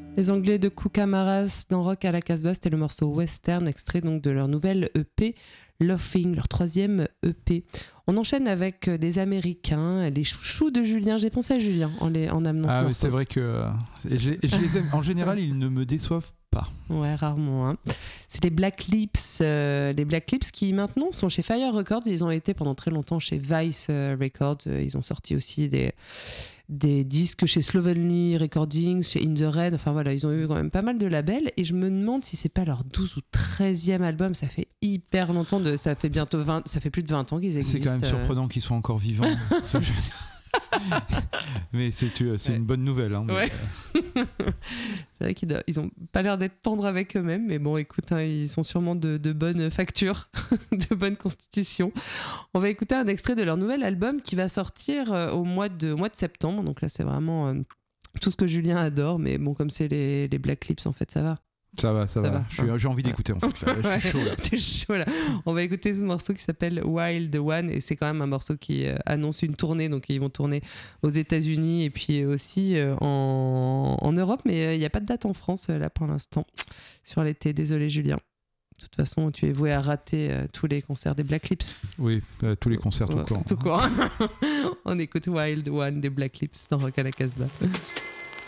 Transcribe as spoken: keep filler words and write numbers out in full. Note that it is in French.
Les Anglais de Kookamarras dans Rock à la Casbah, c'était le morceau Western, extrait donc de leur nouvelle E P, Laughing, leur troisième E P. On enchaîne avec des Américains, les chouchous de Julien. J'ai pensé à Julien en, les, en amenant ah, ce mais morceau. c'est vrai que euh, je, je les aime. En général, ils ne me déçoivent pas. Ouais, rarement. Hein. C'est les Black Lips, euh, les Black Lips qui maintenant sont chez Fire Records. Ils ont été pendant très longtemps chez Vice euh, Records. Ils ont sorti aussi des des disques chez Slovenly Recordings, chez In The Red, enfin voilà, ils ont eu quand même pas mal de labels, et je me demande si c'est pas leur douze ou treizième album, ça fait hyper longtemps, de, ça fait bientôt vingt, ça fait plus de vingt ans qu'ils existent. C'est quand même surprenant qu'ils soient encore vivants. Mais c'est, c'est ouais. une bonne nouvelle. Hein, mais... ouais. C'est vrai qu'ils doivent, ils ont pas l'air d'être tendres avec eux-mêmes, mais bon, écoute, hein, ils sont sûrement de, de bonne facture, de bonne constitution. On va écouter un extrait de leur nouvel album qui va sortir euh, au, mois de, au mois de septembre. Donc là, c'est vraiment euh, tout ce que Julien adore, mais bon, comme c'est les, les Black Lips, en fait, ça va. Ça va, ça, ça va. va. Je suis, j'ai envie d'écouter, en fait. Là, là, je suis chaud, là. T'es chaud, là. On va écouter ce morceau qui s'appelle Wild One, et c'est quand même un morceau qui euh, annonce une tournée. Donc, ils vont tourner aux États-Unis et puis aussi euh, en, en Europe, mais il n'y a pas de date en France, euh, là, pour l'instant, sur l'été. Désolé, Julien. De toute façon, tu es voué à rater euh, tous les concerts des Black Lips. Oui, euh, tous les concerts tout ouais, court. Tout court. On écoute Wild One des Black Lips dans Rock à la Casbah.